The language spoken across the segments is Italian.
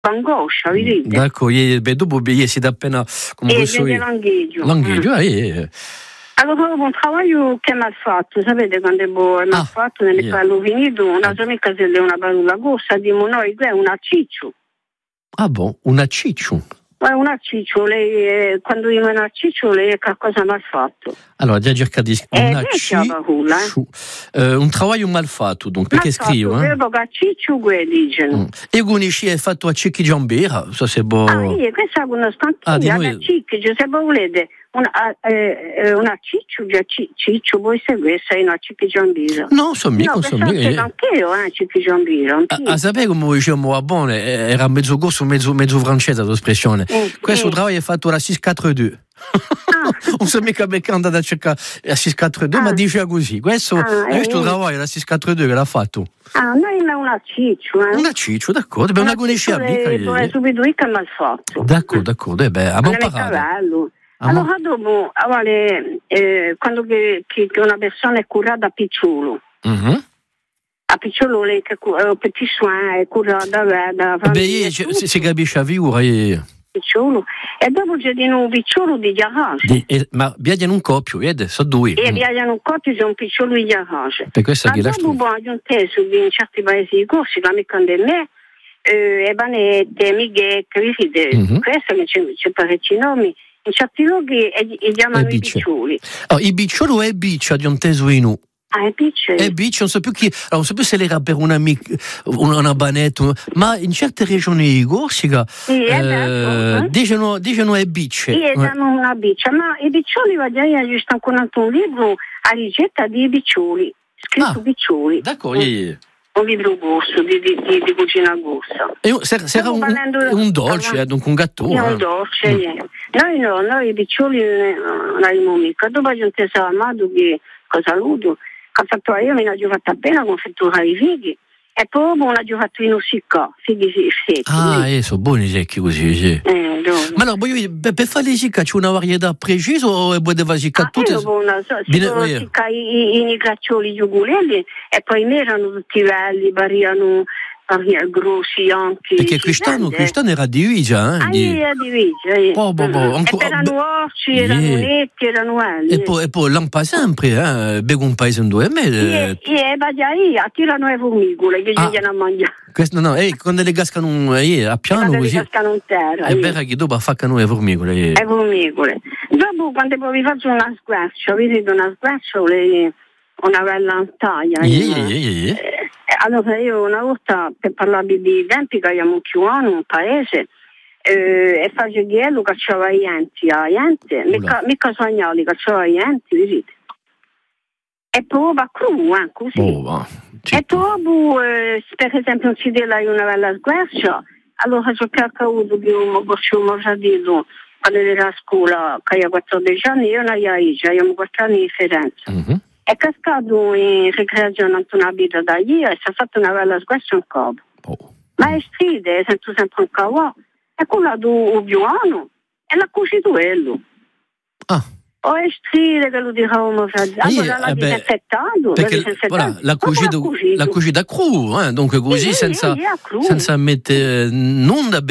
angoscia, vedete? D'accordo, dopo si dà appena come posso io. Langheggio, Allora, un lavoro che mi ha fatto, sapete quando mi ha fatto nelle parlo finito, una sua amica se le una parola corsa, dimo noi, qui è una ciccio. Ah, boh, una ciccio. Una ciccio, lei, quando io una ciccio, lei che cosa mi ha fatto? Allora, già cerca di una ciccio. Un lavoro mal fatto, dunque, perché scrivo? Perché ciccio che dicono. E Gunici è fatto a Cicchi Giambera, so se boh. Questa è una stantina, da Cicchi, se volete. Una ciccio, ciccio, voi se questa è una Cicchi Giambera. No, sono mica. Anche io, Cicchi Giambera. A sapere come diciamo a buone, era mezzo corso, mezzo francese l'espressione. Questo lavoro è fatto alla 642. Non so mica perché è andato a cercare la 642, ma dice così. Questo lavoro è la 642 che l'ha fatto. Noi è una ciccio. Una ciccio, d'accordo. Una conosce amica. Subito che mi ha fatto. D'accordo. Abbiamo parlato. Allora dopo, quando che una persona è curata a piccolo, a piccolo lei che petit soin è curata da famiglia. Si capisce a figura. Piccolo. E dopo c'è di nuovo piccolo di garage. Ma viaggiano un coppio, vede? Sono due. E viaggiano un coppio, sono un piccolo di garage. Per questo che la dopo ho aggiunto in certi paesi di corsi, l'amica di me, Ebanette, Mighette, questo che c'è parecchi nomi. In certi luoghi chiamano i biccioli. I biccioli o è biccia di un teso in u? È biccia. È biccia, non so più chi. Non so più se era per un amico, una banetta, ma in certe regioni di Corsica dicono è bicce. Dicono una biccia, ma i biccioli io sto ancora un libro a ricetta di biccioli, scritto biccioli. D'accordo, un libro corso di cucina corsa. Sarà un dolce, dunque un gattone. Un dolce, Noi i piccioli non abbiamo mica. Dopo aggiunto Amato che saluto, che ha fatto io, mi ha fatto appena confettura di fighi. E poi una fatto in ussicca, fighi secchi. Sono buoni secchi così, sì. Ma no, per fare le sicca c'è una varietà precisa o poteva siccare tutte? Si possono siccare i craccioli giugulelli e poi erano tutti belli, variano grossi anche. Perché quest'anno era divisa, era divisa, erano orci, erano netti, erano e poi lampa sempre, bevo un paese in 2 mesi. Attirano le formicole che gli a mangiare. No, quando le cascano a piano così. Cascano in terra. È vero che dopo affaccano le formicole. Le formicole. Dopo quando poi vi faccio una squarcia, vedete una squarcia, una bella antaglia. Allora io una volta per parlare di tempi che abbiamo chiuso un paese e faccio che lo cacciava a Ienti, mica sognali cacciava a Ienti, vedete. E poi va cru, così. E dopo, per esempio, non si della una bella squarcia, allora c'ho avuto che un po' giardino quando era a scuola, che avevo 14 anni, io non avevo 4 anni di differenza. È cascato in ricreazione una vita da lì e si è fatto una bella squarcia in capo. Ma è stride, sento sempre un cavò. E quello do buono e l'ha cucito quello. O è stride che lo diciamo allora l'ha disinfettato. Perché l'ha cucito a cru, dunque così senza mettere nulla.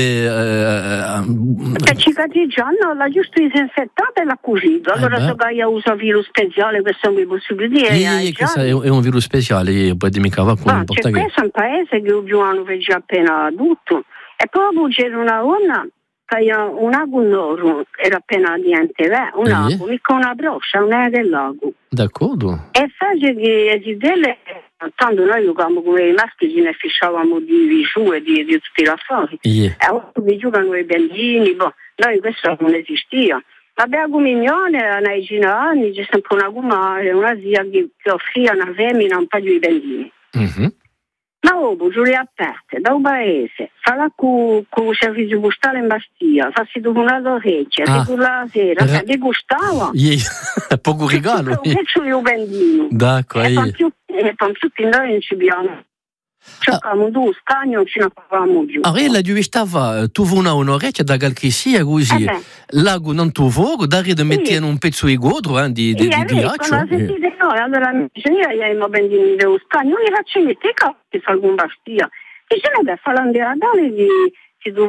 Perché cicatriciano l'ha giusto disinfettato e l'ha cucito. Allora so che io uso virus speciale, questo è un possibile. Questo è un virus speciale, poi dimmi che va con questo è un paese che buono fece appena tutto. E poi c'era una donna un ago nero era appena niente, un ago, mica una broccia, un ago del lago. D'accordo. E face che delle, tanto noi come i maschi ce ne fisciavamo di giù e di tutti i raffari. E ora che giocano i bambini, noi questo non esistia. Vabbè, come mignone, a 10 anni, c'è sempre una zia che offriva una femmina un paio di bambini. Ma dopo giù aperte da un paese, fa la con il servizio postale in Bastia, fa si dopo una d'orecchia, si la sera, le gustava. Poco regalo. Un pezzo di un bambino. D'accordo. E poi tutti noi non ci abbiamo. Giocavamo due scagni, non ci ne giù. Allora, tu stava, tu un'orecchia da qualche sia così, l'ago non tu fuoco, da ride mettendo un pezzo di godro di ghiaccio. Allora mi dice, io abbiamo bambini dello scagno, non li faccio mettere che fa alcun Bastia. E se ne fa l'andare si tu